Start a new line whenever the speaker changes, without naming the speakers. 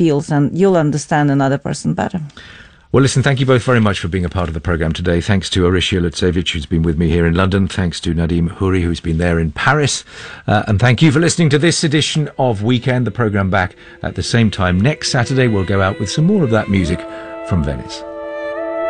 feels, and you'll understand another person better.
Well, listen, thank you both very much for being a part of the programme today. Thanks to Orysia Lutsevich, who's been with me here in London. Thanks to Nadim Houri, who's been there in Paris. And thank you for listening to this edition of Weekend, the programme back at the same time next Saturday. We'll go out with some more of that music from Venice.